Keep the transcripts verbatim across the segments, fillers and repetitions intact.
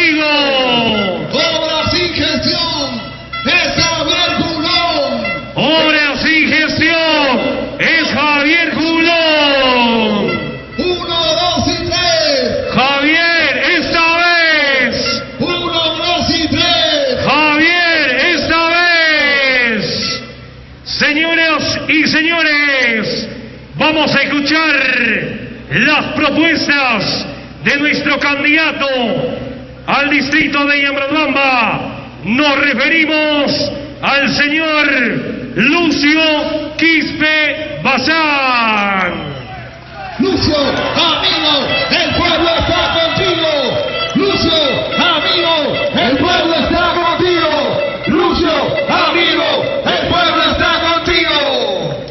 amigo. Obras sin gestión es Javier Julón. Obras sin gestión es Javier Julón. Uno, dos y tres. Javier, esta vez. Uno, dos y tres. Javier, esta vez. Señoras y señores, vamos a escuchar las propuestas de nuestro candidato al distrito de Yambrambamba. Nos referimos al señor Lucio Quispe Bazán. Lucio, amigo, el pueblo está contigo. Lucio, amigo, el pueblo está contigo. Lucio, amigo, el pueblo está contigo.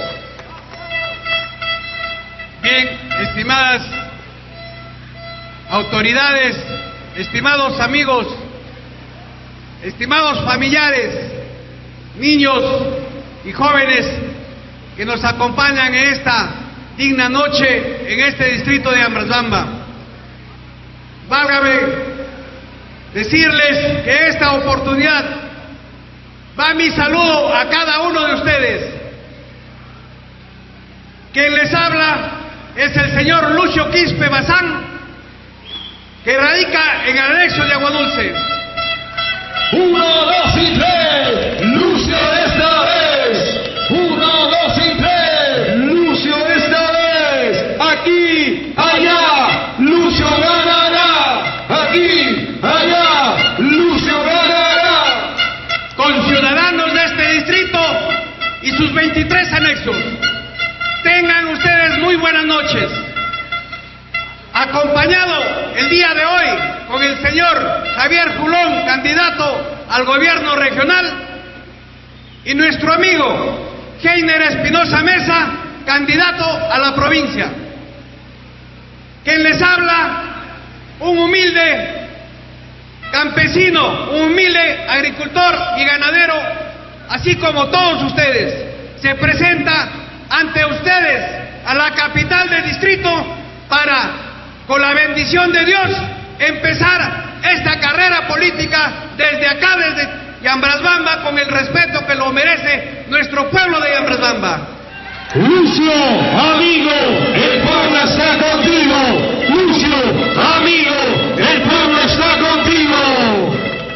Bien, estimadas autoridades, estimados amigos, estimados familiares, niños y jóvenes que nos acompañan en esta digna noche en este distrito de Yambrambamba. Válgame decirles que esta oportunidad va mi saludo a cada uno de ustedes. Quien les habla es el señor Lucio Quispe Bazán, que radica en el anexo de Aguadulce. Uno, dos y tres. Lucio esta vez. Uno, dos y tres. Lucio esta vez. Aquí, allá, Lucio ganará. Aquí, allá, Lucio ganará. Conciudadanos de este distrito y sus veintitrés anexos, tengan ustedes muy buenas noches. Acompañado el día de hoy con el señor Javier Julón, candidato al gobierno regional, y nuestro amigo Heiner Espinosa Mesa, candidato a la provincia. Quien les habla, un humilde campesino, un humilde agricultor y ganadero, así como todos ustedes, se presenta ante ustedes a la capital del distrito para, con la bendición de Dios, empezar esta carrera política desde acá, desde Yambrambamba, con el respeto que lo merece nuestro pueblo de Yambrambamba. Lucio, amigo, el pueblo está contigo. Lucio, amigo, el pueblo está contigo.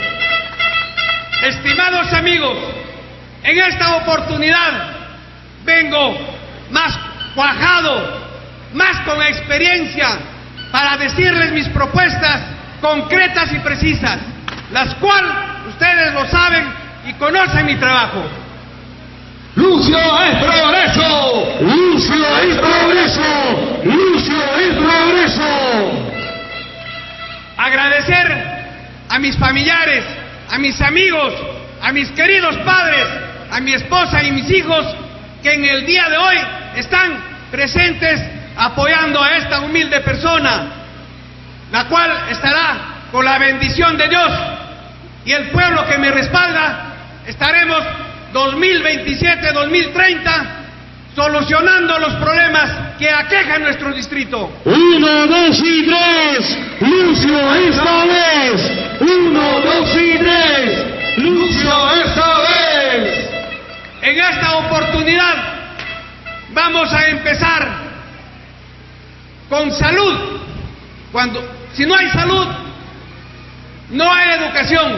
Estimados amigos, en esta oportunidad vengo más cuajado, más con experiencia, para decirles mis propuestas concretas y precisas, las cuales ustedes lo saben y conocen mi trabajo. Lucio es progreso. Lucio es progreso. Lucio es progreso. Agradecer a mis familiares, a mis amigos, a mis queridos padres, a mi esposa y mis hijos, que en el día de hoy están presentes apoyando a esta humilde persona, la cual estará con la bendición de Dios y el pueblo que me respalda. Estaremos dos mil veintisiete a dos mil treinta solucionando los problemas que aquejan nuestro distrito. Uno, dos y tres. Lucio esta vez. Uno, dos y tres. Lucio esta vez. En esta oportunidad vamos a empezar con salud. Cuando, si no hay salud, no hay educación.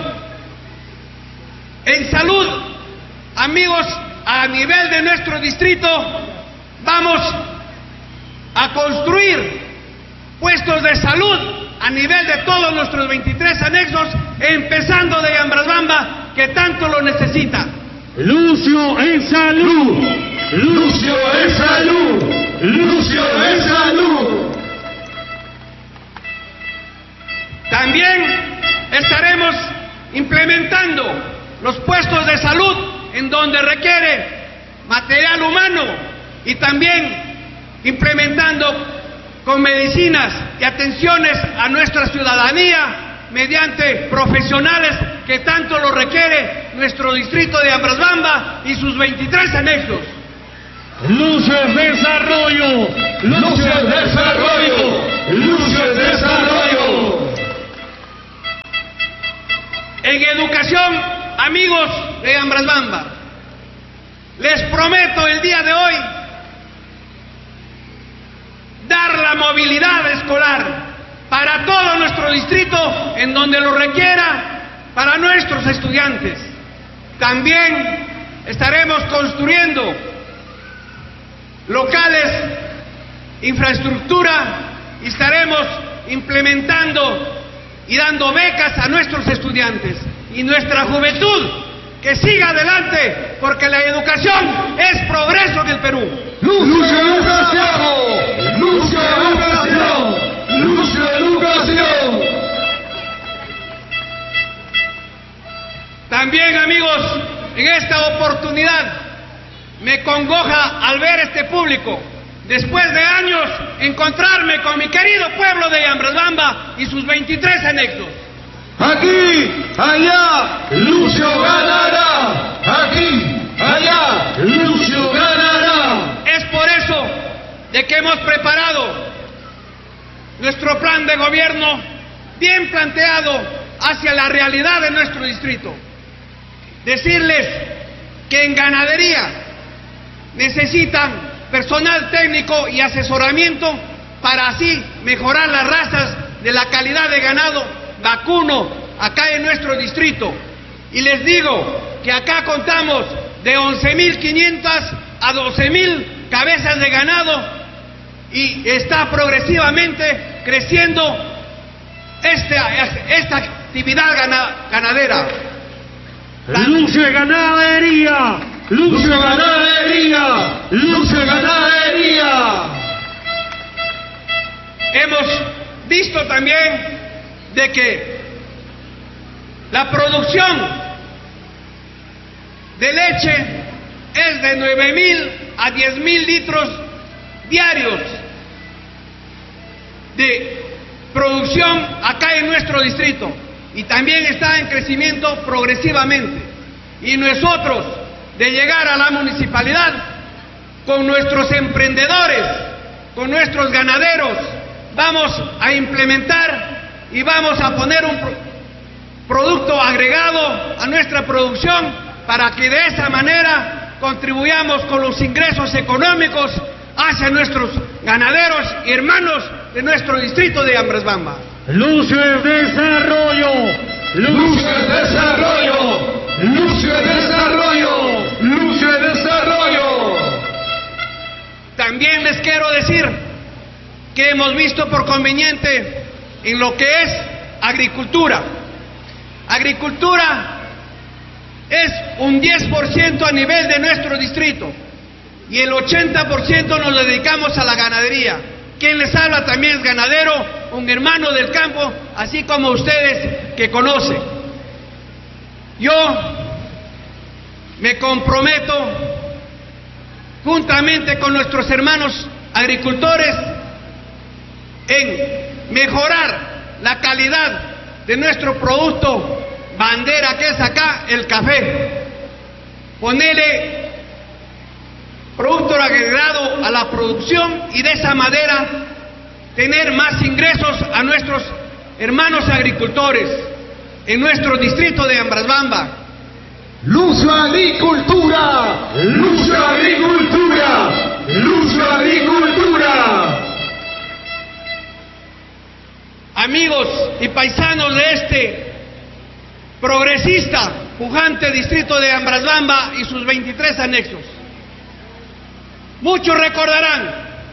En salud, amigos, a nivel de nuestro distrito, vamos a construir puestos de salud a nivel de todos nuestros veintitrés anexos, empezando de Yambrambamba, que tanto lo necesita. Lucio en salud. Lucio en salud. Lucio en salud. También estaremos implementando los puestos de salud en donde requiere material humano, y también implementando con medicinas y atenciones a nuestra ciudadanía mediante profesionales que tanto lo requiere nuestro distrito de Yambrambamba y sus veintitrés anexos. Lucio es desarrollo. Lucio es desarrollo. Lucio es desarrollo. En educación, amigos de Ambrasbamba, les prometo el día de hoy dar la movilidad escolar para todo nuestro distrito en donde lo requiera para nuestros estudiantes. También estaremos construyendo locales, infraestructura, y estaremos implementando y dando becas a nuestros estudiantes y nuestra juventud que siga adelante, porque la educación es progreso en el Perú. Lucio Educación, Lucio Educación, Lucio Educación. También, amigos, en esta oportunidad me congoja al ver este público, después de años, encontrarme con mi querido pueblo de Ambrasbamba y sus veintitrés anexos. Aquí, allá, Lucio ganará. Aquí, allá, Lucio ganará. Es por eso de que hemos preparado nuestro plan de gobierno bien planteado hacia la realidad de nuestro distrito. Decirles que en ganadería necesitan personal técnico y asesoramiento para así mejorar las razas de la calidad de ganado vacuno acá en nuestro distrito. Y les digo que acá contamos de once mil quinientas a doce mil cabezas de ganado y está progresivamente creciendo esta, esta actividad gana, ganadera. Lucio Ganadería, Lucio Ganadería, Lucio Ganadería. Hemos visto también de que la producción de leche es de nueve mil a diez mil litros diarios de producción acá en nuestro distrito, y también está en crecimiento progresivamente. Y nosotros, de llegar a la municipalidad, con nuestros emprendedores, con nuestros ganaderos, vamos a implementar y vamos a poner un pro producto agregado a nuestra producción para que de esa manera contribuyamos con los ingresos económicos hacia nuestros ganaderos y hermanos de nuestro distrito de Ambrasbamba. Lucio es Desarrollo, Lucio es Desarrollo, Lucio es Desarrollo, Lucio es Desarrollo. También les quiero decir que hemos visto por conveniente en lo que es agricultura. Agricultura es un diez por ciento a nivel de nuestro distrito y el ochenta por ciento nos dedicamos a la ganadería. Quien les habla también es ganadero, un hermano del campo, así como ustedes que conocen. Yo me comprometo, juntamente con nuestros hermanos agricultores, en mejorar la calidad de nuestro producto bandera, que es acá el café. Ponerle producto agregado a la producción y de esa manera tener más ingresos a nuestros hermanos agricultores en nuestro distrito de Ambrasbamba. Lucio Agricultura, Lucio Agricultura, Lucio Agricultura. Amigos y paisanos de este progresista, pujante distrito de Ambrasbamba y sus veintitrés anexos, muchos recordarán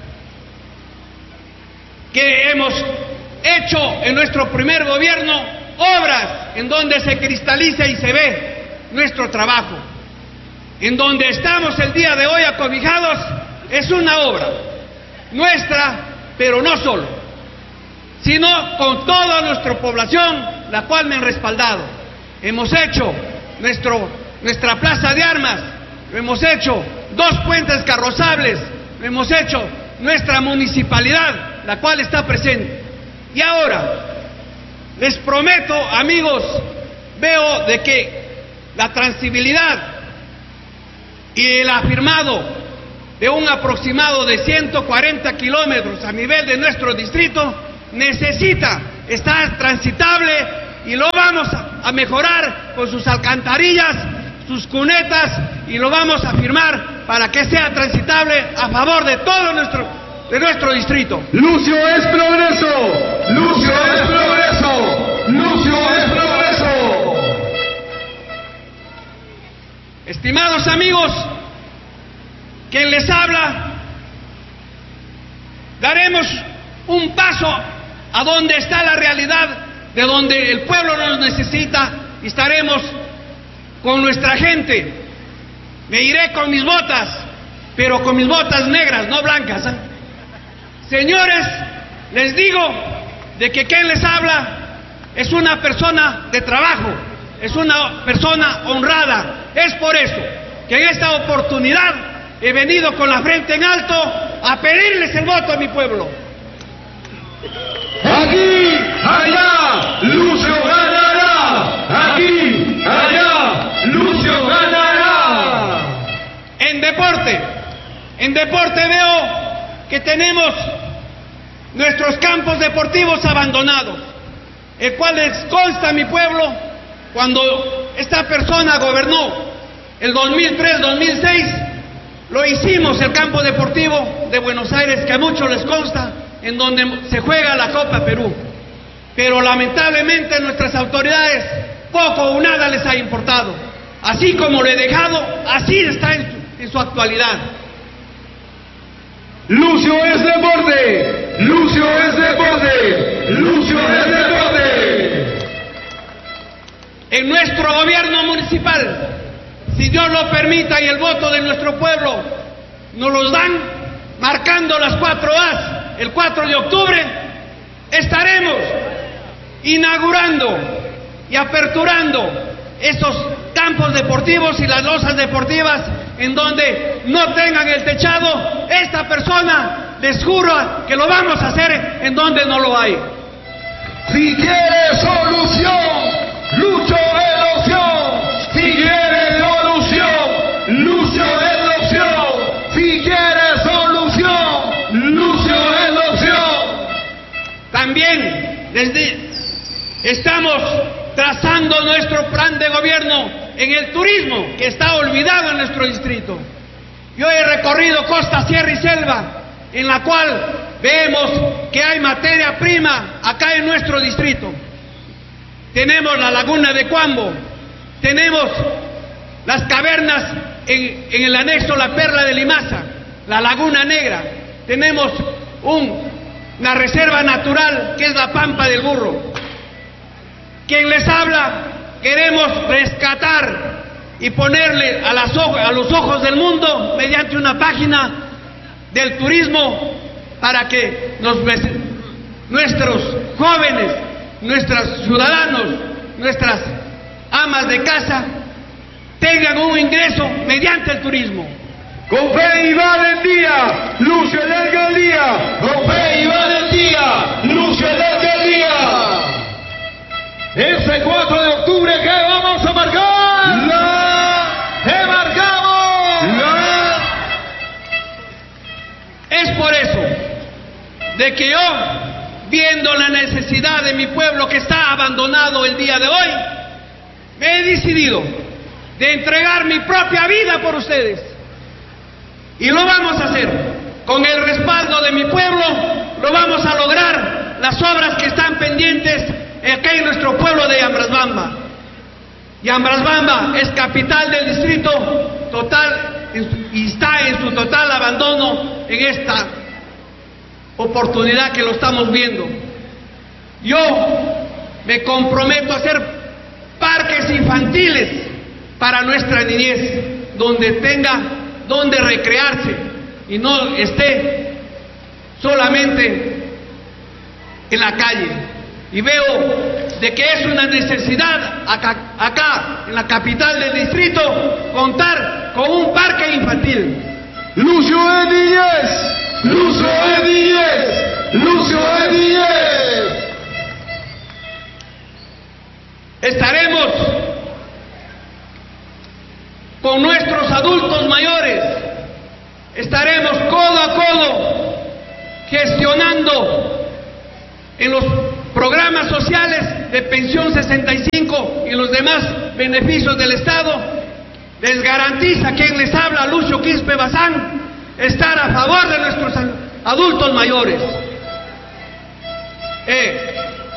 que hemos hecho en nuestro primer gobierno obras en donde se cristaliza y se ve nuestro trabajo. En donde estamos el día de hoy acobijados es una obra nuestra, pero no solo, sino con toda nuestra población, la cual me han respaldado. Hemos hecho nuestro, nuestra plaza de armas, hemos hecho dos puentes carrozables, hemos hecho nuestra municipalidad, la cual está presente. Y ahora, les prometo, amigos, veo de que la transibilidad y el afirmado de un aproximado de ciento cuarenta kilómetros a nivel de nuestro distrito necesita estar transitable, y lo vamos a a mejorar con sus alcantarillas, sus cunetas, y lo vamos a firmar para que sea transitable a favor de todo nuestro, de nuestro distrito. Lucio es progreso, Lucio es progreso, Lucio es progreso. Estimados amigos, quien les habla, daremos un paso a donde está la realidad, de donde el pueblo nos necesita, y estaremos con nuestra gente. Me iré con mis botas, pero con mis botas negras, no blancas, ¿eh? Señores, les digo de que quien les habla es una persona de trabajo, es una persona honrada. Es por eso que en esta oportunidad he venido con la frente en alto a pedirles el voto a mi pueblo. Aquí, allá, Lucio ganará. Aquí, allá, Lucio ganará. En deporte, en deporte veo que tenemos nuestros campos deportivos abandonados, el cual les consta a mi pueblo cuando esta persona gobernó el dos mil tres dos mil seis, lo hicimos el campo deportivo de Buenos Aires, que a muchos les consta, en donde se juega la Copa Perú. Pero lamentablemente nuestras autoridades poco o nada les ha importado. Así como lo he dejado, así está en su, en su actualidad. Lucio es deporte, Lucio es deporte, Lucio es deporte. En nuestro gobierno municipal, si Dios lo permita y el voto de nuestro pueblo nos los dan, marcando las cuatro A's, el cuatro de octubre, estaremos inaugurando y aperturando esos campos deportivos y las losas deportivas en donde no tengan el techado. Esta persona les juro que lo vamos a hacer en donde no lo hay. Si quiere solución, Lucho es la opción. Si quiere solución, Lucio es la opción. Si quiere solución, Lucio es la opción. También desde estamos trazando nuestro plan de gobierno en el turismo, que está olvidado en nuestro distrito. Yo he recorrido costa, sierra y selva, en la cual vemos que hay materia prima acá en nuestro distrito. Tenemos la laguna de Cuambo, tenemos las cavernas en, en el anexo La Perla de Limaza, la Laguna Negra, tenemos un, una reserva natural que es la Pampa del Burro. Quien les habla, queremos rescatar y ponerle a, las, a los ojos del mundo mediante una página del turismo para que nos, nuestros jóvenes, nuestros ciudadanos, nuestras amas de casa tengan un ingreso mediante el turismo. Con fe y valentía, Lucio es la alcaldía. Con fe y valentía, Lucio es la alcaldía. Ese cuatro de octubre, ¿qué vamos a marcar? ¡La! ¿Qué marcamos? ¡La! Es por eso de que yo, viendo la necesidad de mi pueblo que está abandonado el día de hoy, me he decidido de entregar mi propia vida por ustedes. Y lo vamos a hacer. Con el respaldo de mi pueblo, lo vamos a lograr las obras que están pendientes aquí en nuestro pueblo de Yambrasbamba. Yambrasbamba es capital del distrito total y está en su total abandono en esta oportunidad que lo estamos viendo. Yo me comprometo a hacer parques infantiles para nuestra niñez, donde tenga donde recrearse y no esté solamente en la calle. Y veo de que es una necesidad acá, acá en la capital del distrito contar con un parque infantil. Lucio es niñez, Lucio es niñez, Lucio es niñez. Estaremos con nuestros adultos mayores, estaremos codo a codo gestionando en los programas sociales de pensión sesenta y cinco y y los demás beneficios del Estado, les garantiza quien les habla, Lucio Quispe Bazán, estar a favor de nuestros adultos mayores. Eh,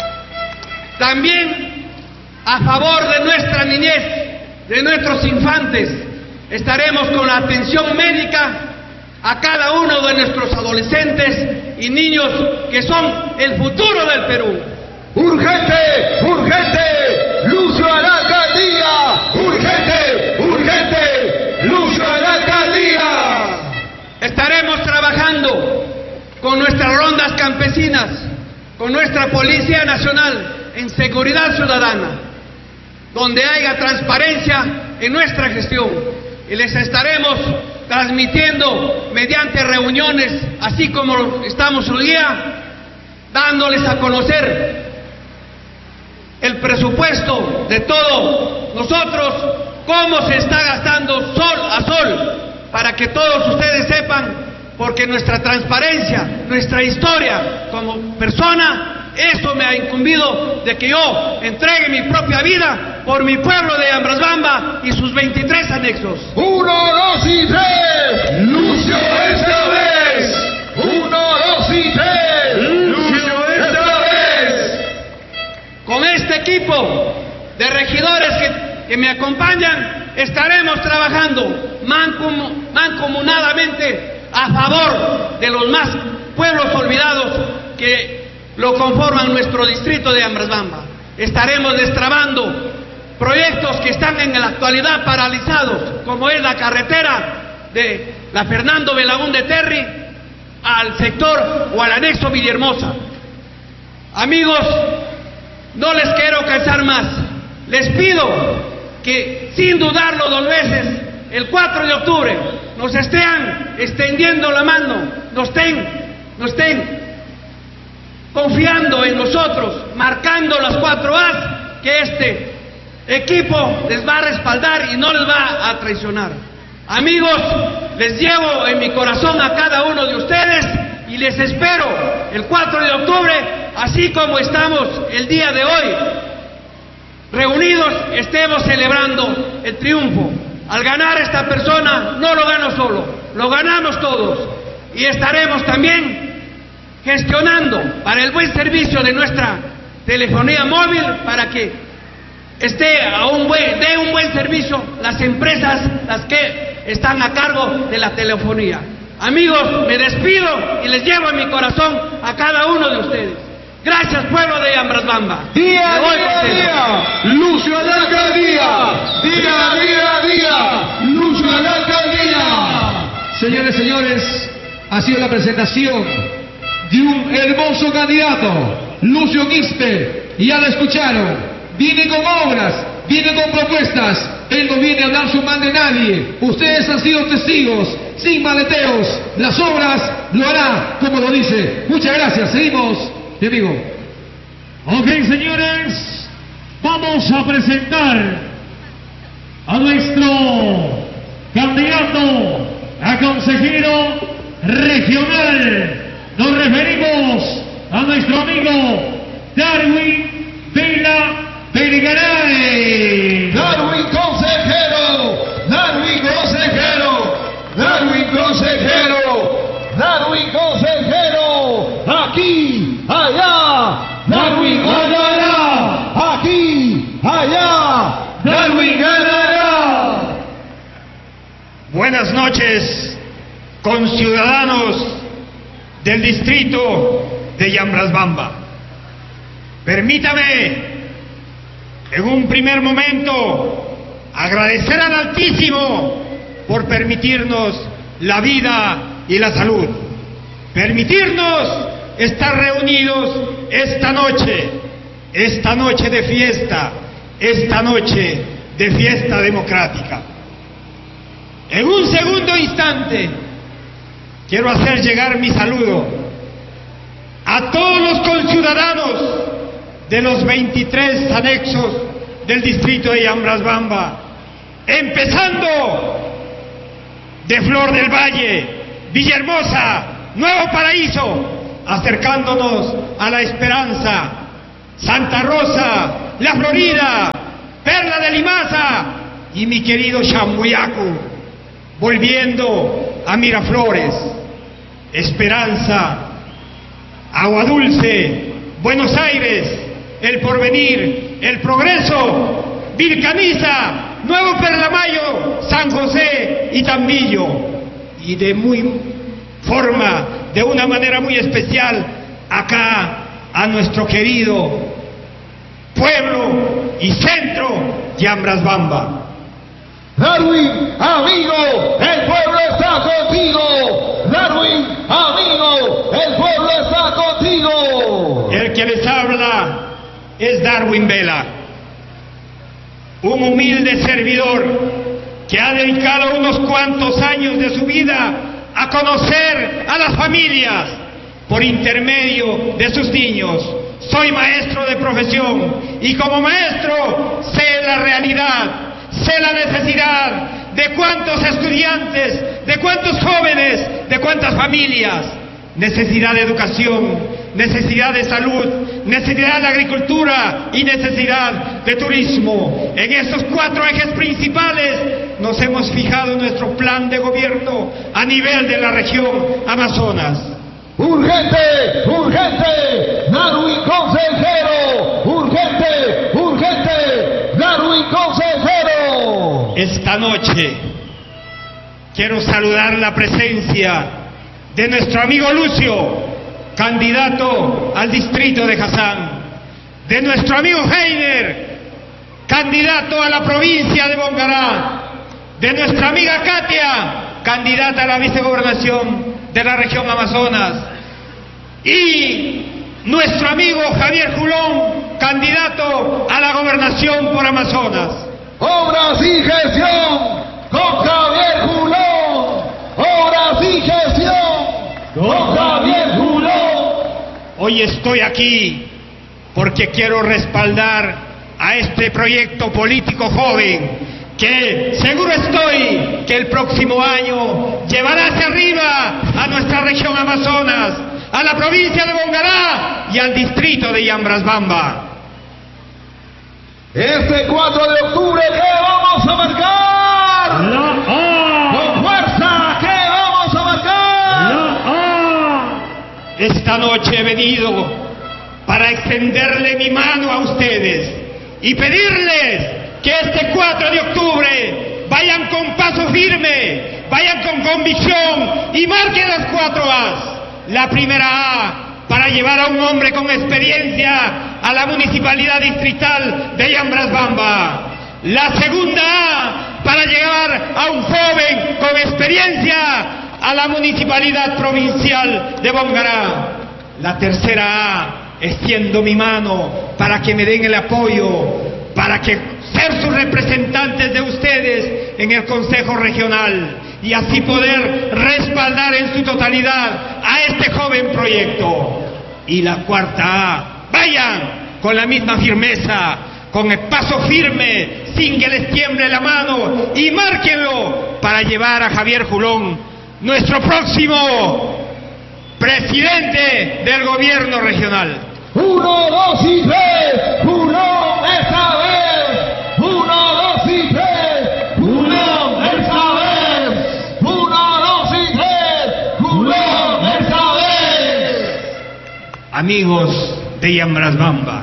también a favor de nuestra niñez, de nuestros infantes. Estaremos con la atención médica a cada uno de nuestros adolescentes y niños que son el futuro del Perú. ¡Urgente! ¡Urgente! ¡Lucio a la alcaldía! ¡Urgente! ¡Urgente! ¡Lucio a la alcaldía! Estaremos trabajando con nuestras rondas campesinas, con nuestra Policía Nacional en seguridad ciudadana, donde haya transparencia en nuestra gestión, y les estaremos transmitiendo mediante reuniones, así como estamos hoy día, dándoles a conocer el presupuesto de todos nosotros, cómo se está gastando sol a sol, para que todos ustedes sepan, porque nuestra transparencia, nuestra historia como persona, eso me ha incumbido de que yo entregue mi propia vida por mi pueblo de Ambrasbamba y sus veintitrés anexos. Uno, dos y tres, Lucio esta vez. Uno, dos y tres, Lucio esta vez. Con este equipo de regidores que, que me acompañan, estaremos trabajando mancom, mancomunadamente a favor de los más pueblos olvidados que lo conforman nuestro distrito de Ambrasbamba. Estaremos destrabando proyectos que están en la actualidad paralizados, como es la carretera de la Fernando Belaúnde Terry al sector o al anexo Villahermosa. Amigos, no les quiero cansar más. Les pido que, sin dudarlo dos veces, el cuatro de octubre nos estén extendiendo la mano, nos estén, nos estén confiando en nosotros, marcando las cuatro A's, que este equipo les va a respaldar y no les va a traicionar. Amigos, les llevo en mi corazón a cada uno de ustedes y les espero el cuatro de octubre, así como estamos el día de hoy reunidos, estemos celebrando el triunfo. Al ganar esta persona, no lo gano solo, lo ganamos todos, y estaremos también gestionando para el buen servicio de nuestra telefonía móvil, para que esté a un buen, dé un buen servicio las empresas, las que están a cargo de la telefonía. Amigos, me despido y les llevo en mi corazón a cada uno de ustedes. Gracias, pueblo de Ambrasbamba. Día, día, día, Lucio a la alcaldía. Día, día, día, Lucio a la alcaldía. Señores, señores, ha sido la presentación de un hermoso candidato, Lucio Quispe, y ya lo escucharon, viene con obras, viene con propuestas, él no viene a hablar su mal de nadie, ustedes han sido testigos, sin maleteos, las obras lo hará como lo dice. Muchas gracias, seguimos, mi amigo. Ok, señores, vamos a presentar a nuestro candidato a consejero regional. Nos referimos a nuestro amigo Darwin Vela Vergaray. Darwin consejero, Darwin consejero, Darwin consejero, Darwin consejero, aquí, allá, Darwin ganará, aquí, allá, Darwin ganará. Buenas noches, conciudadanos del distrito de Ambrasbamba. Permítame, en un primer momento, agradecer al Altísimo por permitirnos la vida y la salud, permitirnos estar reunidos esta noche, esta noche de fiesta, esta noche de fiesta democrática. En un segundo instante, quiero hacer llegar mi saludo a todos los conciudadanos de los veintitrés anexos del distrito de Ambrasbamba, empezando de Flor del Valle, Villahermosa, Nuevo Paraíso, acercándonos a La Esperanza, Santa Rosa, La Florida, de Limaza y mi querido Chambuyacu, volviendo a Miraflores, Esperanza, Agua Dulce, Buenos Aires, El Porvenir, El Progreso, Vilcaniza, Nuevo Perlamayo, San José y Tambillo, y de muy forma, de una manera muy especial, acá a nuestro querido pueblo y centro Yambrasbamba. Darwin, amigo, el pueblo está contigo. Darwin, amigo, el pueblo está contigo. El que les habla es Darwin Vela, un humilde servidor que ha dedicado unos cuantos años de su vida a conocer a las familias por intermedio de sus niños. Soy maestro de profesión y como maestro sé la realidad, sé la necesidad de cuántos estudiantes, de cuántos jóvenes, de cuántas familias, necesidad de educación, necesidad de salud, necesidad de agricultura y necesidad de turismo. En estos cuatro ejes principales nos hemos fijado en nuestro plan de gobierno a nivel de la región Amazonas. Urgente, urgente, Darwin consejero, urgente, urgente, Darwin consejero. Esta noche quiero saludar la presencia de nuestro amigo Lucio, candidato al distrito de Hassan, de nuestro amigo Heiner, candidato a la provincia de Bongará, de nuestra amiga Katia, candidata a la vicegobernación de la región Amazonas, y nuestro amigo Javier Julón, candidato a la gobernación por Amazonas. Obras y gestión con Javier Julón. Obras y gestión con Javier Julón. Hoy estoy aquí porque quiero respaldar a este proyecto político joven que seguro estoy que el próximo año llevará hacia arriba a nuestra región Amazonas, a la provincia de Bongará y al distrito de Yambrasbamba. Este cuatro de octubre, ¿qué vamos a marcar? La A. Con fuerza, ¿qué vamos a marcar? La A. Esta noche he venido para extenderle mi mano a ustedes y pedirles que este cuatro de octubre vayan con paso firme, vayan con convicción y marquen las cuatro A's. La primera A para llevar a un hombre con experiencia a la municipalidad distrital de Yambrasbamba. La segunda A para llevar a un joven con experiencia a la municipalidad provincial de Bongará. La tercera A, extiendo mi mano para que me den el apoyo, para que ser sus representantes de ustedes en el Consejo Regional y así poder respaldar en su totalidad a este joven proyecto. Y la cuarta A, vayan con la misma firmeza, con el paso firme, sin que les tiemble la mano, y márquenlo para llevar a Javier Julón, nuestro próximo presidente del gobierno regional. Uno, dos y tres, Julón esta vez. Uno, dos y tres, Julón esta vez. Uno, dos y tres, Julón esta vez. Amigos de Yambrasbamba,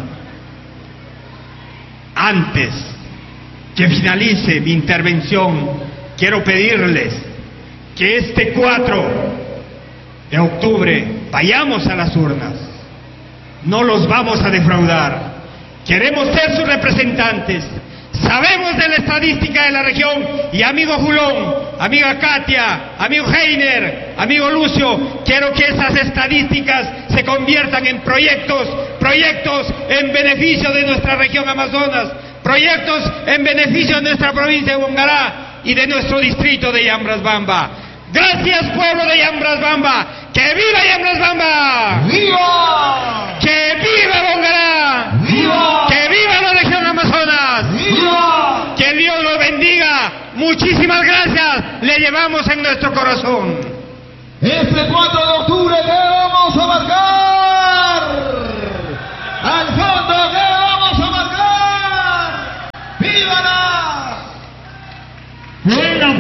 antes que finalice mi intervención, quiero pedirles que este cuatro de octubre vayamos a las urnas. No los vamos a defraudar. Queremos ser sus representantes. Sabemos de la estadística de la región y amigo Julón, amiga Katia, amigo Heiner, amigo Lucio, quiero que esas estadísticas se conviertan en proyectos, proyectos en beneficio de nuestra región Amazonas, proyectos en beneficio de nuestra provincia de Bongará y de nuestro distrito de Yambrasbamba. Gracias, pueblo de Yambrasbamba. ¡Que viva Yambrasbamba! ¡Viva! ¡Que viva Bongará! ¡Viva! ¡Que viva la región Amazonas! ¡Viva! ¡Que Dios los bendiga! Muchísimas gracias. Le llevamos en nuestro corazón. Este cuatro de octubre, ¿qué vamos a marcar? Al fondo, ¿qué vamos a marcar? ¡Viva la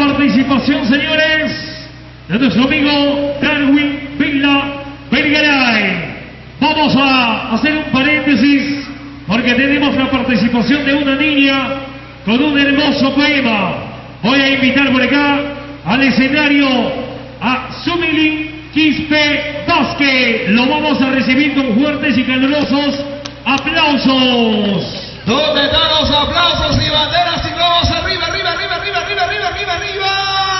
participación, señores, de nuestro amigo Darwin Villa Vergaray. Vamos a hacer un paréntesis porque tenemos la participación de una niña con un hermoso poema. Voy a invitar por acá al escenario a Sumilin Quispe Vázquez. Lo vamos a recibir con fuertes y calurosos aplausos. ¿Dónde están los aplausos y banderas y globos? Arriba, arriba, arriba, arriba, arriba, arriba, arriba, arriba.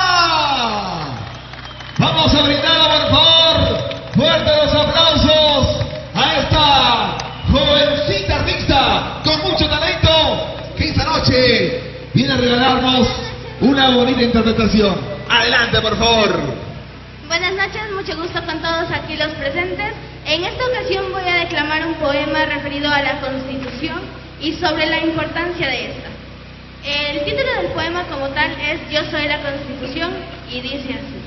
Vamos a brindar, por favor, fuertes los aplausos a esta jovencita artista con mucho talento que esta noche viene a regalarnos una bonita interpretación. Adelante, por favor. Buenas noches, mucho gusto con todos aquí los presentes. En esta ocasión voy a declamar un poema referido a la Constitución y sobre la importancia de esta. El título del poema como tal es Yo soy la Constitución y dice así.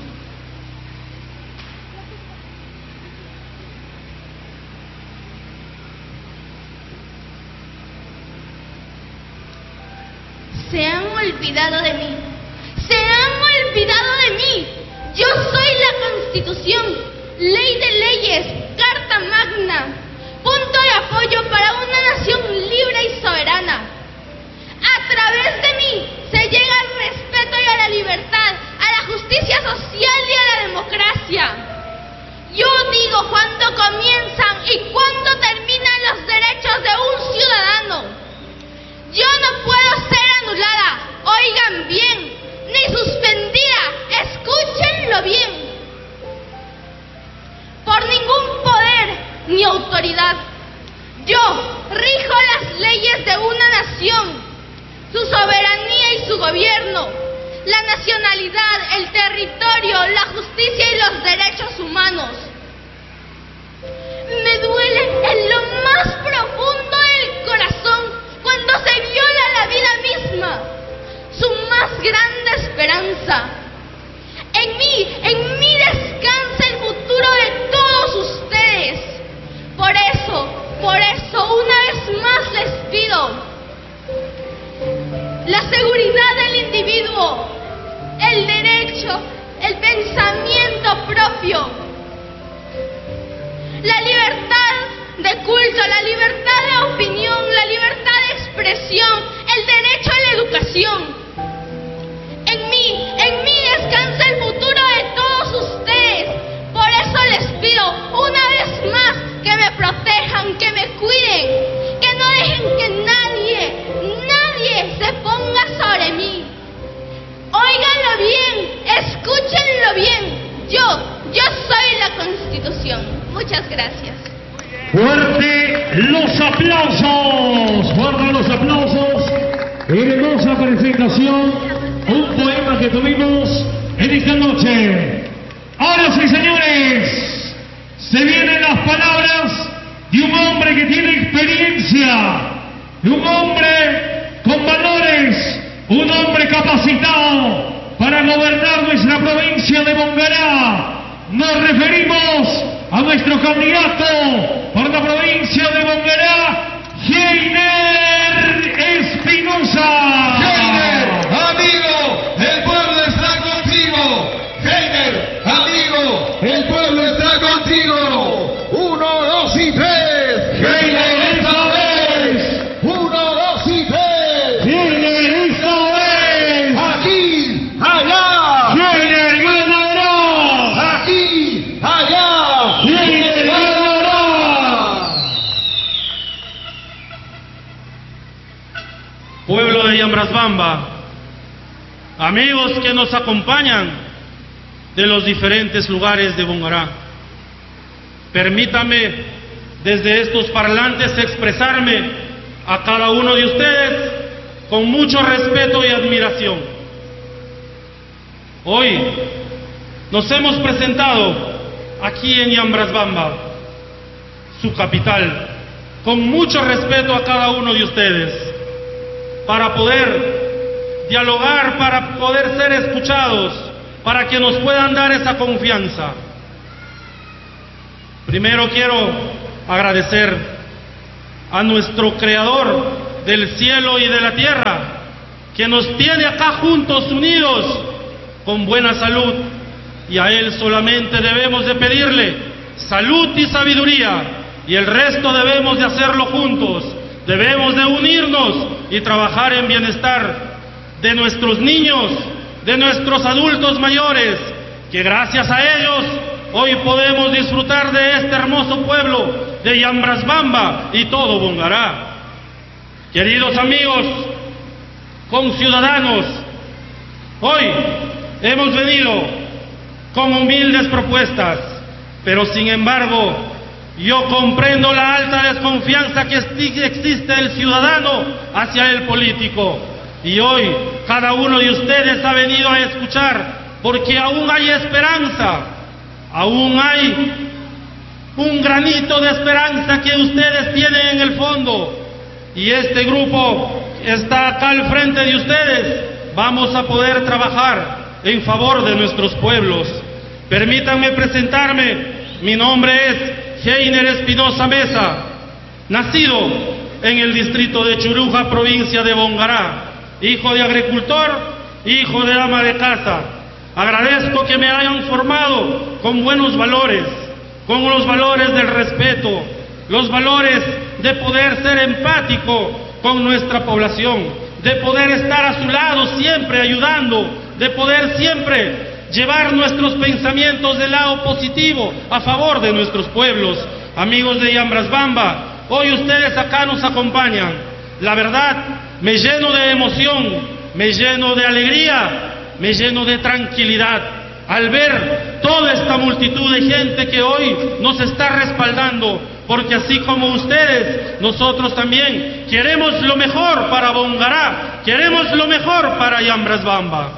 Se han olvidado de mí, se han olvidado de mí. Yo soy la Constitución, ley de leyes, carta magna, punto de apoyo para una nación libre y soberana. A través de mí se llega al respeto y a la libertad, a la justicia social y a la democracia. Yo digo cuándo comienzan y cuándo terminan los derechos de un ciudadano. Yo no puedo ser anulada, oigan bien, ni suspendida, escúchenlo bien, por ningún poder ni autoridad. Yo rijo las leyes de una nación, su soberanía y su gobierno, la nacionalidad, el territorio, la justicia y los derechos humanos. Me duele en lo más profundo del corazón cuando se viola la vida misma, su más grande esperanza. En mí, en mí descansa el futuro de todos ustedes. Por eso, por eso, una vez más les pido la seguridad del individuo, el derecho, el pensamiento propio, la libertad de culto, la libertad de opinión, la libertad de expresión, el derecho a la educación. En mí, en mí descansa el futuro de todos ustedes. Por eso les pido una vez más que me protejan, que me cuiden, que no dejen que nadie, nadie se ponga sobre mí. Óiganlo bien, escúchenlo bien. Yo, yo soy la Constitución. Muchas gracias. Fuerte los aplausos, fuerte los aplausos. Hermosa presentación, un poema que tuvimos en esta noche. Ahora sí, señores, se vienen las palabras de un hombre que tiene experiencia, de un hombre con valores, un hombre capacitado para gobernar nuestra provincia de Bongará. Nos referimos a nuestro candidato por la provincia de Bongará, Heiner Espinosa. Heiner, amigo, el pueblo está contigo. Heiner, amigo, el pueblo está contigo. Uno, dos y tres. Heiner esta vez. Uno, dos y tres. Heiner esta vez. Aquí, allá. Heiner ganará. Aquí, allá. Heiner ganará. Pueblo de Yambrasbamba, amigos que nos acompañan de los diferentes lugares de Bongará, permítame desde estos parlantes expresarme a cada uno de ustedes con mucho respeto y admiración. Hoy nos hemos presentado aquí en Yambrasbamba, su capital, con mucho respeto a cada uno de ustedes, para poder dialogar, para poder ser escuchados, para que nos puedan dar esa confianza. Primero quiero agradecer a nuestro Creador del cielo y de la tierra, que nos tiene acá juntos, unidos, con buena salud, y a Él solamente debemos de pedirle salud y sabiduría, y el resto debemos de hacerlo juntos. Debemos de unirnos y trabajar en bienestar de nuestros niños, de nuestros adultos mayores, que gracias a ellos hoy podemos disfrutar de este hermoso pueblo de Yambrasbamba y todo Bongará. Queridos amigos, conciudadanos, hoy hemos venido con humildes propuestas, pero sin embargo, yo comprendo la alta desconfianza que existe del ciudadano hacia el político. Y hoy cada uno de ustedes ha venido a escuchar, porque aún hay esperanza, aún hay un granito de esperanza que ustedes tienen en el fondo. Y este grupo está acá al frente de ustedes. Vamos a poder trabajar en favor de nuestros pueblos. Permítanme presentarme. Mi nombre es Heiner Espinosa Mesa, nacido en el distrito de Churuja, provincia de Bongará, hijo de agricultor, hijo de ama de casa. Agradezco que me hayan formado con buenos valores, con los valores del respeto, los valores de poder ser empático con nuestra población, de poder estar a su lado siempre ayudando, de poder siempre llevar nuestros pensamientos del lado positivo a favor de nuestros pueblos. Amigos de Yambrasbamba, hoy ustedes acá nos acompañan. La verdad, me lleno de emoción, me lleno de alegría, me lleno de tranquilidad al ver toda esta multitud de gente que hoy nos está respaldando, porque así como ustedes, nosotros también queremos lo mejor para Bongará, queremos lo mejor para Yambrasbamba.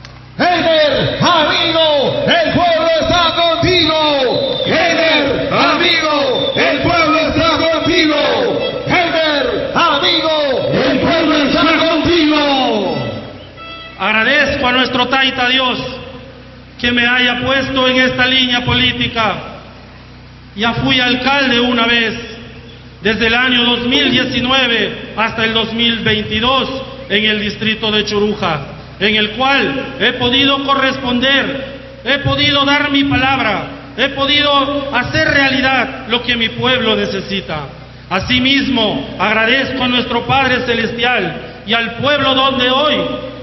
Heiner, amigo, el pueblo está contigo. Heiner, amigo, el pueblo está contigo. Heiner, amigo, el pueblo está contigo. Agradezco a nuestro Taita Dios que me haya puesto en esta línea política. Ya fui alcalde una vez, desde el año dos mil diecinueve hasta el dos mil veintidós en el distrito de Churuja, en el cual he podido corresponder, he podido dar mi palabra, he podido hacer realidad lo que mi pueblo necesita. Asimismo, agradezco a nuestro Padre Celestial y al pueblo donde hoy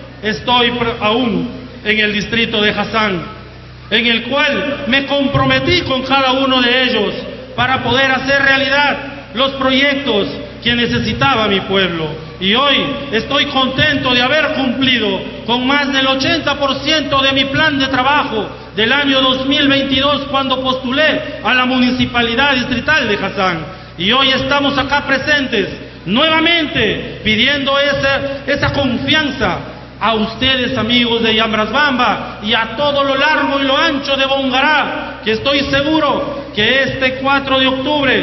estoy aún, en el distrito de Hassan, en el cual me comprometí con cada uno de ellos para poder hacer realidad los proyectos que necesitaba mi pueblo. Y hoy estoy contento de haber cumplido con más del ochenta por ciento de mi plan de trabajo del año dos mil veintidós, cuando postulé a la Municipalidad Distrital de Hassan. Y hoy estamos acá presentes nuevamente pidiendo esa, esa confianza a ustedes, amigos de Yambrasbamba, y a todo lo largo y lo ancho de Bongará, que estoy seguro que este cuatro de octubre,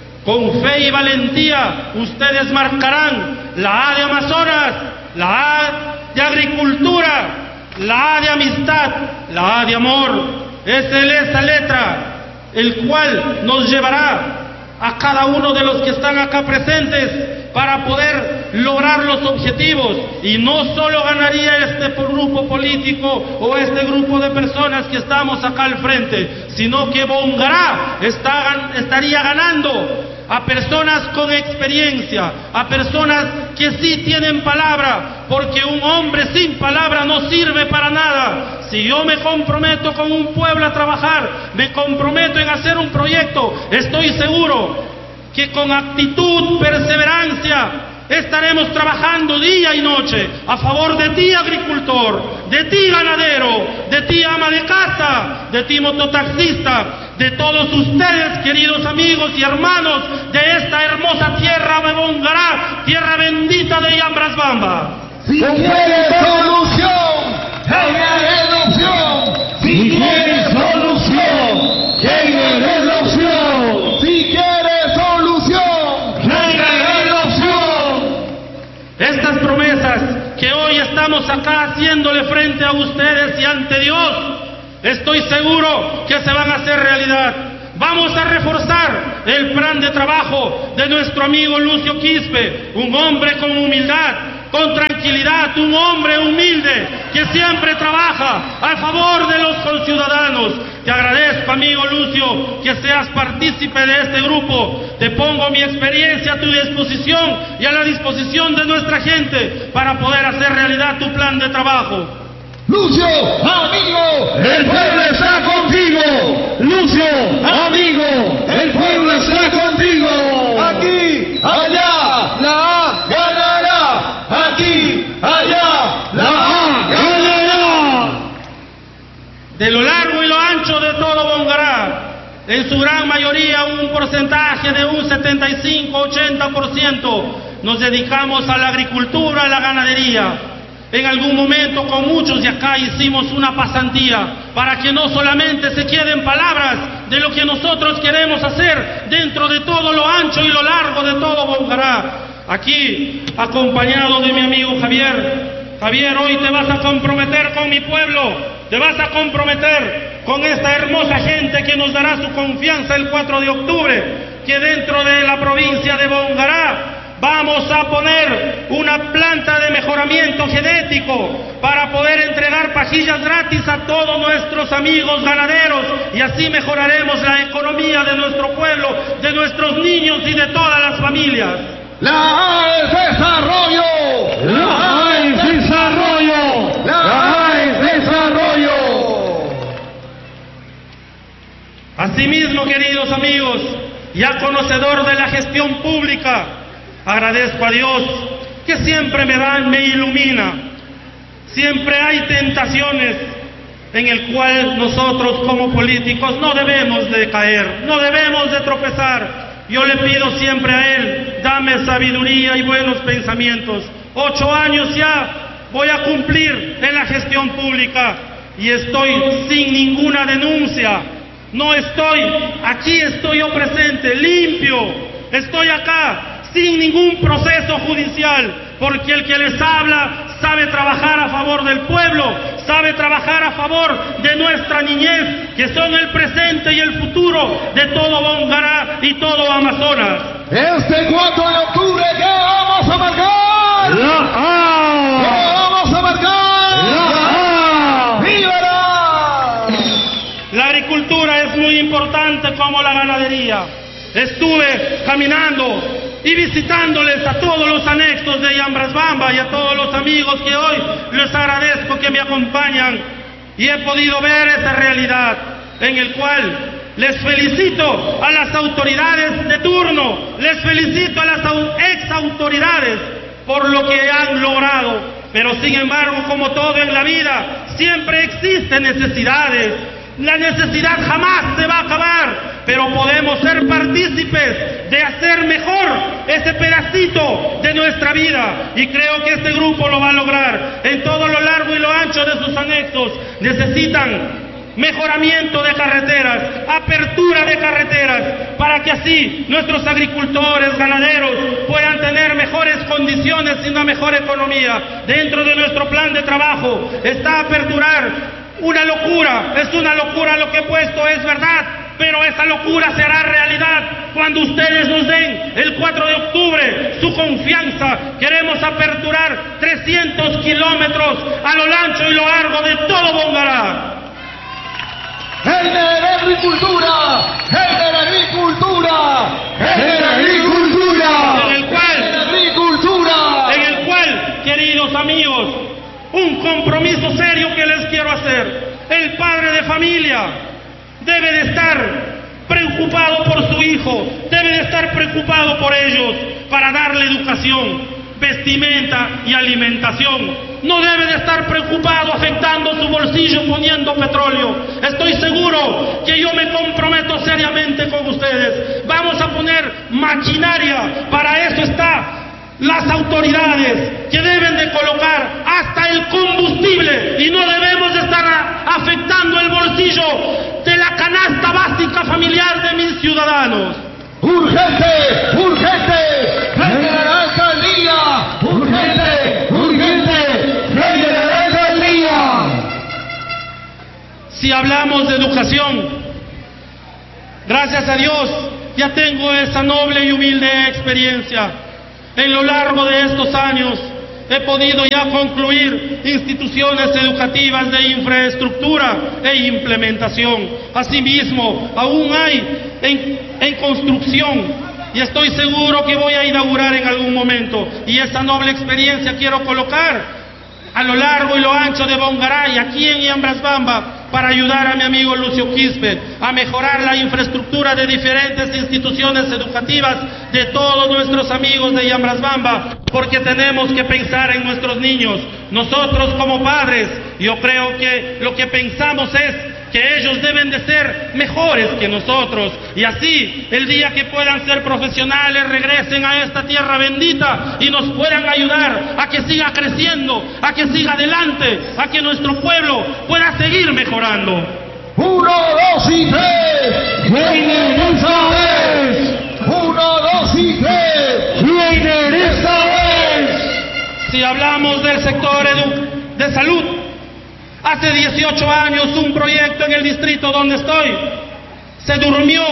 con fe y valentía, ustedes marcarán la A de Amazonas, la A de Agricultura, la A de Amistad, la A de Amor. Es esa letra el cual nos llevará a cada uno de los que están acá presentes para poder lograr los objetivos. Y no solo ganaría este grupo político o este grupo de personas que estamos acá al frente, sino que Bongará está, estaría ganando a personas con experiencia, a personas que sí tienen palabra, porque un hombre sin palabra no sirve para nada. Si yo me comprometo con un pueblo a trabajar, me comprometo en hacer un proyecto, estoy seguro que con actitud, perseverancia, estaremos trabajando día y noche a favor de ti, agricultor, de ti, ganadero, de ti, ama de casa, de ti, mototaxista, de todos ustedes, queridos amigos y hermanos de esta hermosa tierra de Bongará, tierra bendita de Yambrasbamba. Si quieres solución, Heiner es la opción. Si quieres solución, Heiner es la opción. Si quieres solución, Heiner es la opción. Estas promesas que hoy estamos acá haciéndole frente a ustedes y ante Dios, estoy seguro que se van a hacer realidad. Vamos a reforzar el plan de trabajo de nuestro amigo Lucio Quispe, un hombre con humildad, con tranquilidad, verdad un hombre humilde que siempre trabaja a favor de los conciudadanos. Te agradezco, amigo Lucio, que seas partícipe de este grupo. Te pongo mi experiencia a tu disposición y a la disposición de nuestra gente para poder hacer realidad tu plan de trabajo. Lucio, amigo, el pueblo está contigo. Lucio, amigo, el pueblo está contigo. Aquí, allá, la A ganará. Aquí, allá, la A ganará. De lo largo y lo ancho de todo Bongará, en su gran mayoría, un porcentaje de un setenta y cinco a ochenta por ciento, nos dedicamos a la agricultura, a la ganadería. En algún momento con muchos de acá hicimos una pasantía para que no solamente se queden palabras de lo que nosotros queremos hacer dentro de todo lo ancho y lo largo de todo Bongará. Aquí, acompañado de mi amigo Javier. Javier, hoy te vas a comprometer con mi pueblo, te vas a comprometer con esta hermosa gente que nos dará su confianza el cuatro de octubre, que dentro de la provincia de Bongará vamos a poner una planta de mejoramiento genético para poder entregar pajillas gratis a todos nuestros amigos ganaderos, y así mejoraremos la economía de nuestro pueblo, de nuestros niños y de todas las familias. La A es desarrollo. La A es desarrollo. La A es desarrollo. Asimismo, queridos amigos, ya conocedor de la gestión pública, agradezco a Dios que siempre me da, me ilumina. Siempre hay tentaciones en el cual nosotros como políticos no debemos de caer, no debemos de tropezar. Yo le pido siempre a Él, dame sabiduría y buenos pensamientos. Ocho años ya voy a cumplir en la gestión pública y estoy sin ninguna denuncia. No estoy, aquí estoy yo presente, limpio, estoy acá, sin ningún proceso judicial, porque el que les habla sabe trabajar a favor del pueblo, sabe trabajar a favor de nuestra niñez, que son el presente y el futuro de todo Bongará y todo Amazonas. Este cuatro de octubre, ¿qué vamos a marcar? La A. ¿Qué vamos a marcar? La A. ¡Viva! La agricultura es muy importante como la ganadería. Estuve caminando y visitándoles a todos los anexos de Yambrasbamba y a todos los amigos que hoy les agradezco que me acompañan, y he podido ver esa realidad en el cual les felicito a las autoridades de turno, les felicito a las ex autoridades por lo que han logrado, pero sin embargo, como todo en la vida, siempre existen necesidades. La necesidad jamás se va a acabar, pero podemos ser partícipes de hacer mejor ese pedacito de nuestra vida, y creo que este grupo lo va a lograr. En todo lo largo y lo ancho de sus anexos necesitan mejoramiento de carreteras, apertura de carreteras, para que así nuestros agricultores, ganaderos puedan tener mejores condiciones y una mejor economía. Dentro de nuestro plan de trabajo está aperturar. Una locura, es una locura lo que he puesto, es verdad, pero esa locura será realidad cuando ustedes nos den el cuatro de octubre su confianza. Queremos aperturar trescientos kilómetros a lo ancho y lo largo de todo Bongará. ¡Genera agricultura! ¡Genera agricultura! ¡Genera agricultura! En el cual, ¡Genera agricultura! en el cual, queridos amigos, un compromiso serio que les quiero hacer. El padre de familia debe de estar preocupado por su hijo, debe de estar preocupado por ellos para darle educación, vestimenta y alimentación. No debe de estar preocupado afectando su bolsillo poniendo petróleo. Estoy seguro que yo me comprometo seriamente con ustedes. Vamos a poner maquinaria, para eso está las autoridades, que deben de colocar hasta el combustible, y no debemos de estar a, afectando el bolsillo de la canasta básica familiar de mis ciudadanos. ¡Urgente! ¡Urgente! ¡General Alcaldía! ¡Urgente! ¡Urgente! ¡General Alcaldía! Si hablamos de educación, gracias a Dios ya tengo esa noble y humilde experiencia. En lo largo de estos años he podido ya concluir instituciones educativas de infraestructura e implementación. Asimismo, aún hay en, en construcción y estoy seguro que voy a inaugurar en algún momento. Y esa noble experiencia quiero colocar a lo largo y lo ancho de Bongaray, aquí en Iambrasbamba, para ayudar a mi amigo Lucio Quispe a mejorar la infraestructura de diferentes instituciones educativas de todos nuestros amigos de Iambrasbamba, porque tenemos que pensar en nuestros niños. Nosotros como padres, yo creo que lo que pensamos es que ellos deben de ser mejores que nosotros, y así el día que puedan ser profesionales regresen a esta tierra bendita y nos puedan ayudar a que siga creciendo, a que siga adelante, a que nuestro pueblo pueda seguir mejorando. Uno, dos y tres. ¿Quién esta vez? Uno, dos y tres. ¿Quién esta vez? Si hablamos del sector edu- de salud, hace dieciocho años un proyecto en el distrito donde estoy se durmió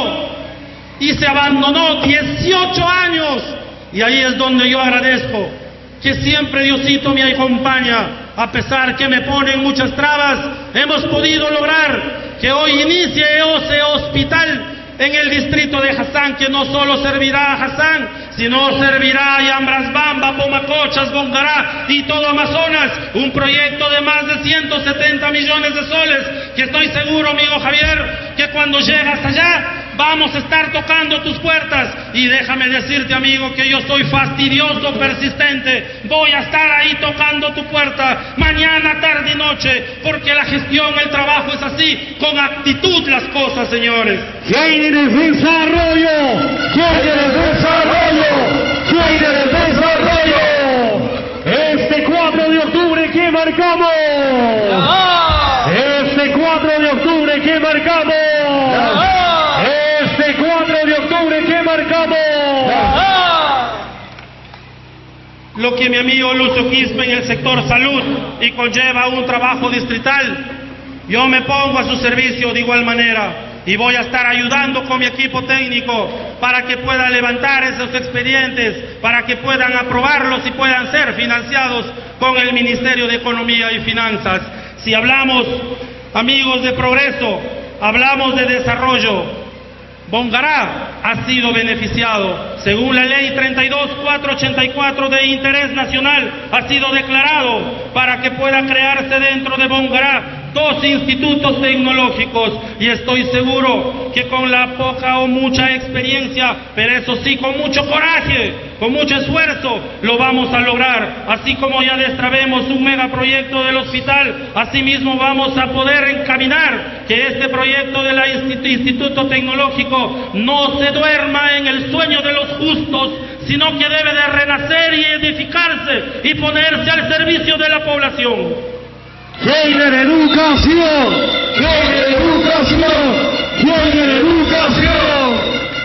y se abandonó. dieciocho años, y ahí es donde yo agradezco que siempre Diosito me acompaña. A pesar que me ponen muchas trabas, hemos podido lograr que hoy inicie ese hospital en el distrito de Hassan, que no solo servirá a Hassan, sino servirá a Iambrasbamba, Pomacochas, Bongará y todo Amazonas. Un proyecto de más de ciento setenta millones de soles, que estoy seguro, amigo Javier, que cuando llegas allá vamos a estar tocando tus puertas. Y déjame decirte, amigo, que yo soy fastidioso, persistente. Voy a estar ahí tocando tu puerta mañana, tarde y noche, porque la gestión, el trabajo es así, con actitud las cosas, señores. ¿Quién es desarrollo? ¿Quién es desarrollo? ¿Quién es desarrollo? Este cuatro de octubre que marcamos. Este cuatro de octubre que marcamos. Este cuatro de octubre que marcamos. Lo que mi amigo Lucio Quispe en el sector salud y conlleva un trabajo distrital, yo me pongo a su servicio de igual manera. Y voy a estar ayudando con mi equipo técnico para que pueda levantar esos expedientes, para que puedan aprobarlos y puedan ser financiados con el Ministerio de Economía y Finanzas. Si hablamos, amigos, de progreso, hablamos de desarrollo, Bongará ha sido beneficiado. Según la ley treinta y dos mil cuatrocientos ochenta y cuatro de interés nacional, ha sido declarado para que pueda crearse dentro de Bongará dos institutos tecnológicos, y estoy seguro que con la poca o mucha experiencia, pero eso sí, con mucho coraje, con mucho esfuerzo, lo vamos a lograr. Así como ya destrabemos un megaproyecto del hospital, asimismo vamos a poder encaminar que este proyecto del Instituto Tecnológico no se duerma en el sueño de los justos, sino que debe de renacer y edificarse y ponerse al servicio de la población. ¡Quieren educación! ¡Quieren educación! ¡Quieren educación!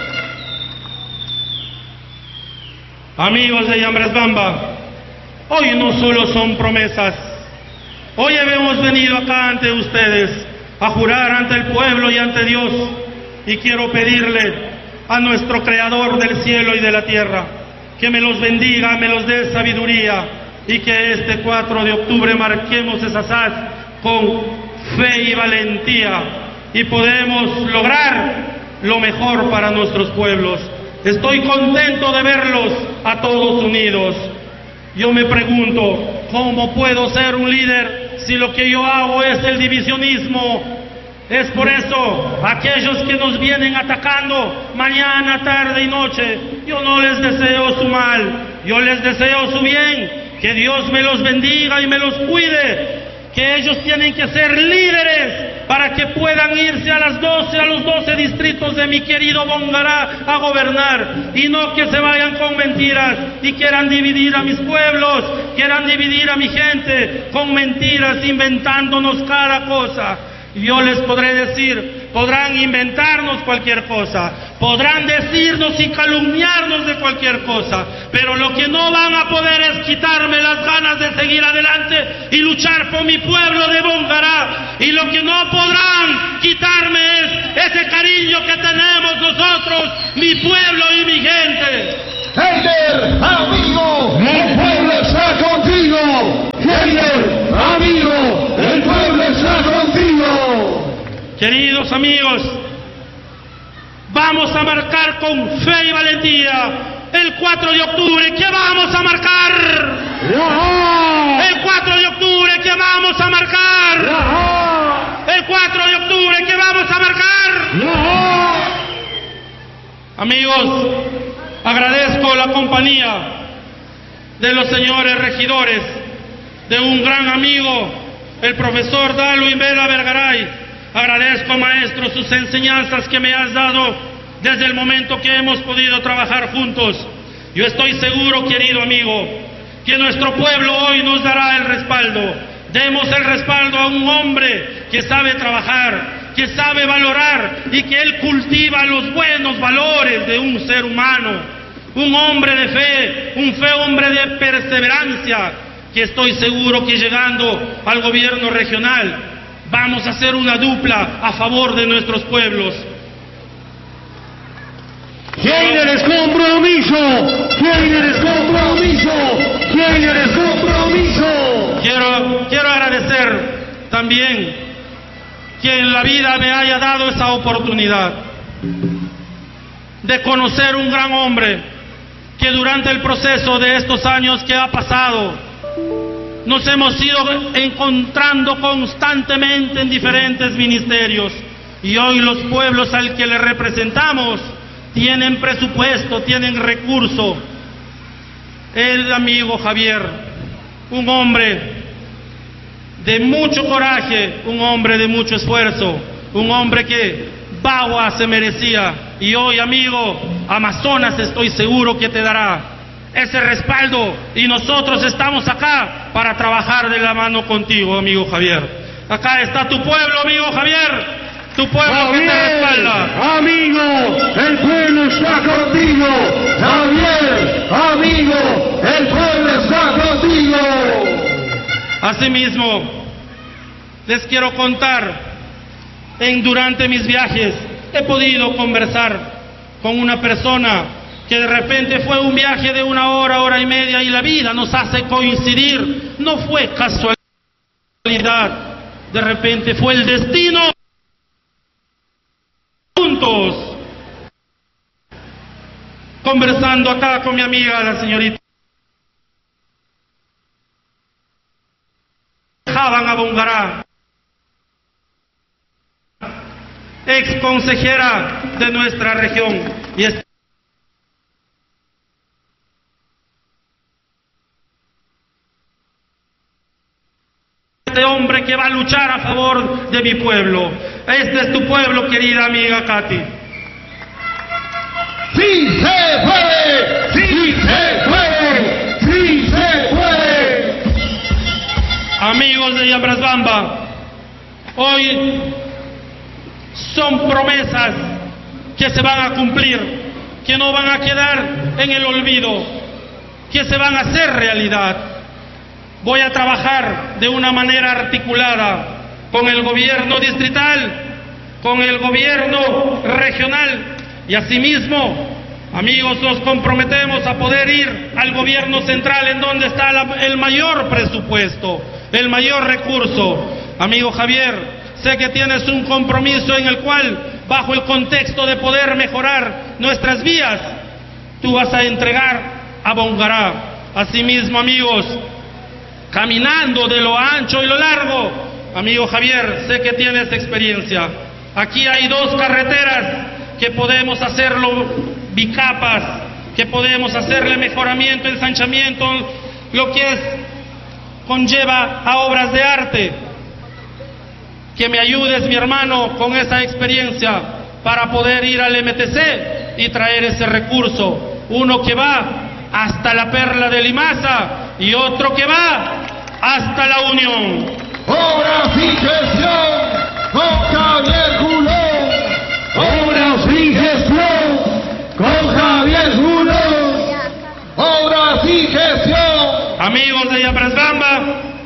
Amigos de Iambrasbamba, hoy no solo son promesas. Hoy hemos venido acá ante ustedes a jurar ante el pueblo y ante Dios, y quiero pedirle a nuestro Creador del cielo y de la tierra que me los bendiga, me los dé sabiduría, y que este cuatro de octubre marquemos esas haz con fe y valentía, y podemos lograr lo mejor para nuestros pueblos. Estoy contento de verlos a todos unidos. Yo me pregunto, ¿cómo puedo ser un líder si lo que yo hago es el divisionismo? Es por eso, aquellos que nos vienen atacando mañana, tarde y noche, yo no les deseo su mal, yo les deseo su bien. Que Dios me los bendiga y me los cuide, que ellos tienen que ser líderes para que puedan irse a las doce, a los doce distritos de mi querido Bongará a gobernar, y no que se vayan con mentiras y quieran dividir a mis pueblos, quieran dividir a mi gente con mentiras, inventándonos cada cosa. Yo les podré decir, podrán inventarnos cualquier cosa, podrán decirnos y calumniarnos de cualquier cosa, pero lo que no van a poder es quitarme las ganas de seguir adelante y luchar por mi pueblo de Bongará. Y lo que no podrán quitarme es ese cariño que tenemos nosotros, mi pueblo y mi gente. Heiner, amigo, el pueblo está contigo. Heiner, amigo, el pueblo está contigo. Queridos amigos, vamos a marcar con fe y valentía el cuatro de octubre. ¿Qué vamos a marcar? El cuatro de octubre, ¿qué vamos a marcar? El cuatro de octubre, ¿qué vamos a marcar? Amigos, agradezco la compañía de los señores regidores, de un gran amigo, el profesor Darwin Vera Vergaray. Agradezco, maestro, sus enseñanzas que me has dado desde el momento que hemos podido trabajar juntos. Yo estoy seguro, querido amigo, que nuestro pueblo hoy nos dará el respaldo. Demos el respaldo a un hombre que sabe trabajar, que sabe valorar y que él cultiva los buenos valores de un ser humano. Un hombre de fe, un fe hombre de perseverancia, que estoy seguro que llegando al gobierno regional vamos a hacer una dupla a favor de nuestros pueblos. ¿Quién es compromiso? ¿Quién es compromiso? ¿Quién es compromiso? Quiero, quiero agradecer también que en la vida me haya dado esa oportunidad de conocer un gran hombre que durante el proceso de estos años que ha pasado nos hemos ido encontrando constantemente en diferentes ministerios, y hoy los pueblos al que le representamos tienen presupuesto, tienen recurso. El amigo Javier, un hombre de mucho coraje, un hombre de mucho esfuerzo, un hombre que Bagua se merecía, y hoy, amigo, Amazonas estoy seguro que te dará ese respaldo, y nosotros estamos acá para trabajar de la mano contigo, amigo Javier. Acá está tu pueblo, amigo Javier, tu pueblo Javier, que te respalda. Amigo, el pueblo está contigo. Javier, amigo, el pueblo está contigo. Asimismo, les quiero contar, en durante mis viajes he podido conversar con una persona que de repente fue un viaje de una hora, hora y media, y la vida nos hace coincidir. No fue casualidad, de repente fue el destino. Juntos, conversando acá con mi amiga, la señorita Javan Abongará, ex consejera de nuestra región, y este hombre que va a luchar a favor de mi pueblo. Este es tu pueblo, querida amiga Katy. ¡Sí se puede! ¡Sí se puede! ¡Sí se puede! Amigos de Yambrasbamba, hoy son promesas que se van a cumplir, que no van a quedar en el olvido, que se van a hacer realidad. Voy a trabajar de una manera articulada con el gobierno distrital, con el gobierno regional, y asimismo, amigos, nos comprometemos a poder ir al gobierno central, en donde está la, el mayor presupuesto, el mayor recurso. Amigo Javier, sé que tienes un compromiso en el cual, bajo el contexto de poder mejorar nuestras vías, tú vas a entregar a Bongará. Asimismo, amigos, caminando de lo ancho y lo largo, amigo Javier, sé que tienes experiencia. Aquí hay dos carreteras que podemos hacerlo bicapas, que podemos hacerle mejoramiento, ensanchamiento, lo que es, conlleva a obras de arte. Que me ayudes, mi hermano, con esa experiencia para poder ir al M T C y traer ese recurso. Uno que va hasta la Perla de Limaza y otro que va hasta la Unión. Obras y gestión con Javier Julón. Obras y gestión con Javier Julón. Obras y gestión. Amigos de Yambrasbamba,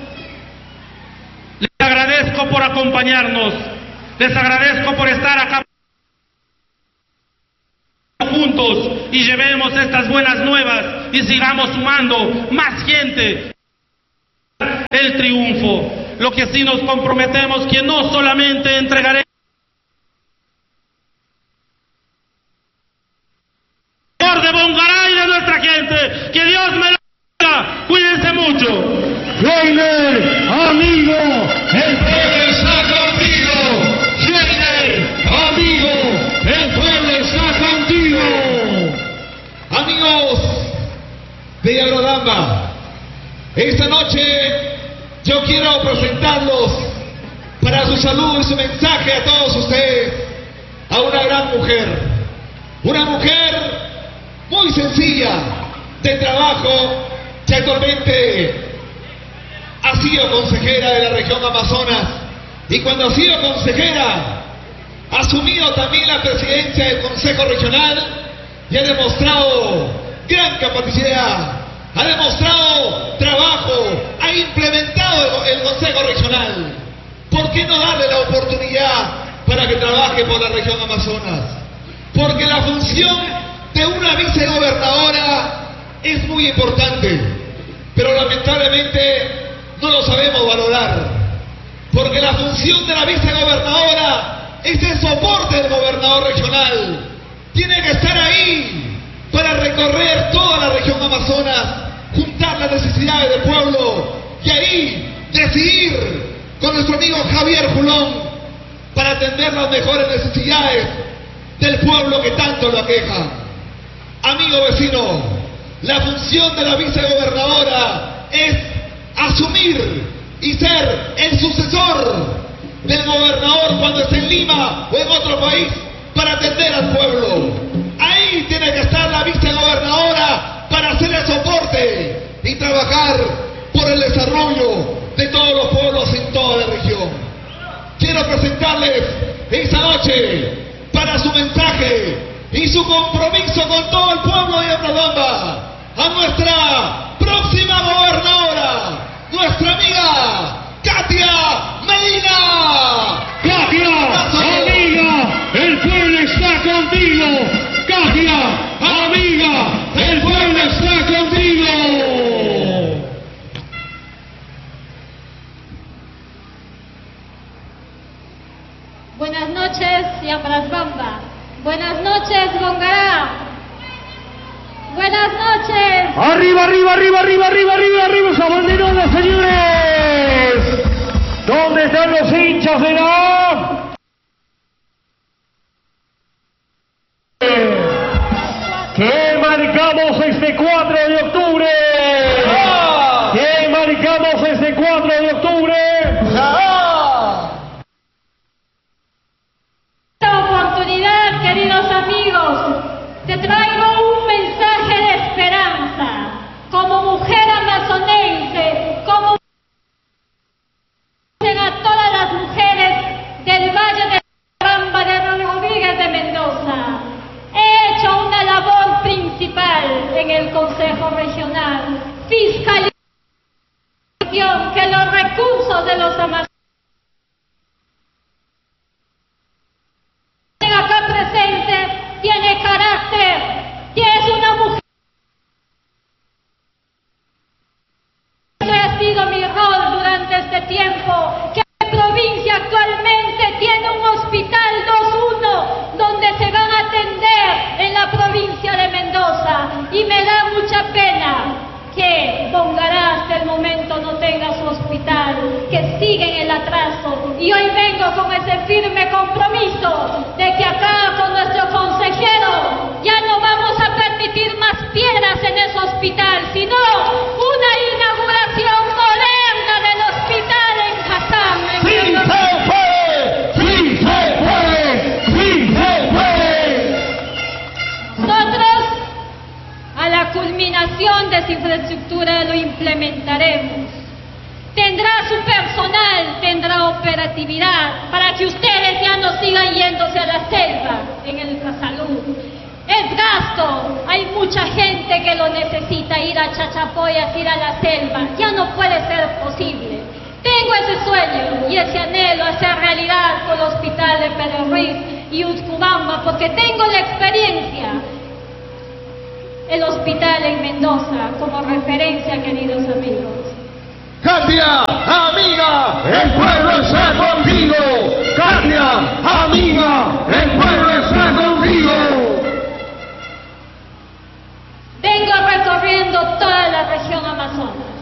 les agradezco por acompañarnos, les agradezco por estar acá juntos. juntos y llevemos estas buenas nuevas y sigamos sumando más gente el triunfo. Lo que sí nos comprometemos que no solamente entregaremos de Bongará y de nuestra gente, que Dios me la bendiga, cuídense mucho. Heiner, amigo, el pueblo está contigo. Heiner, amigo, el pueblo está contigo. Amigos de Abraham, esta noche yo quiero presentarlos para su saludo y su mensaje a todos ustedes a una gran mujer, una mujer muy sencilla de trabajo, que actualmente ha sido consejera de la región Amazonas, y cuando ha sido consejera ha asumido también la presidencia del Consejo Regional y ha demostrado gran capacidad, ha demostrado trabajo, ha implementado el, el Consejo Regional. ¿Por qué no darle la oportunidad para que trabaje por la región Amazonas? Porque la función de una vicegobernadora es muy importante, pero lamentablemente no lo sabemos valorar, porque la función de la vicegobernadora es el soporte del gobernador regional. Tiene que estar ahí para recorrer toda la región Amazonas, juntar las necesidades del pueblo y ahí decidir con nuestro amigo Javier Julón para atender las mejores necesidades del pueblo que tanto lo aqueja. Amigo vecino, la función de la vicegobernadora es asumir y ser el sucesor del gobernador cuando esté en Lima o en otro país para atender al pueblo. Ahí tiene que estar la vicegobernadora para hacer el soporte y trabajar por el desarrollo de todos los pueblos en toda la región. Quiero presentarles esta noche para su mensaje y su compromiso con todo el pueblo de Abraham a nuestra próxima gobernadora, nuestra amiga Katia Medina. Katia, amiga, el pueblo está contigo. Katia, amiga, el pueblo está contigo. Buenas noches, Yambrasbamba. Buenas noches, Bongará. Buenas noches. Arriba, arriba, arriba, arriba, arriba, arriba, arriba esa banderona, señores. ¿Dónde están los hinchas de la ¿Qué marcamos este cuatro de octubre? ¿Qué marcamos este cuatro de octubre? Esta oportunidad, queridos amigos, te traigo un mensaje de esperanza. Como mujer amazonense, como a todas las mujeres del Valle de Ramba de Rodríguez de Mendoza, he hecho una labor principal en el Consejo Regional, fiscalización que los recursos de los amazonas acá presente tiene carácter, que es una mujer. Ese ha sido mi rol durante este tiempo, que la provincia actualmente tiene un hospital dos uno donde se van a atender en la provincia de Mendoza, y me da mucha pena que Bongará hasta el momento no tenga su hospital, que sigue en el atraso. Y hoy vengo con ese firme compromiso de que acá con nuestro consejero ya no vamos a permitir más piedras en ese hospital, sino una inauguración moderna del hospital en Hassan. ¡Sí se puede! ¡Sí se puede! ¡Sí se puede! Nosotros a la culminación de esa infraestructura lo implementaremos. Tendrá su personal, tendrá operatividad para que ustedes ya no sigan yéndose a la selva en el salud. Es gasto, hay mucha gente que lo necesita, ir a Chachapoyas, ir a la selva, ya no puede ser posible. Tengo ese sueño y ese anhelo a hacer realidad con el hospital de Pedro Ruiz y Ucubamba, porque tengo la experiencia el hospital en Mendoza como referencia, queridos amigos. Katia, amiga, el pueblo está contigo. Katia, amiga, el pueblo está contigo. Vengo recorriendo toda la región amazona.